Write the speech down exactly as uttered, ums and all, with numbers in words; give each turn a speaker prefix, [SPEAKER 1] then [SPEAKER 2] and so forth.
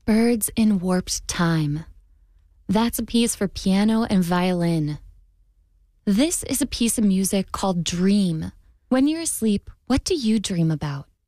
[SPEAKER 1] Birds in Warped Time. That's a piece for piano and violin. This is a piece of music called Dream. When you're asleep, what do you dream about?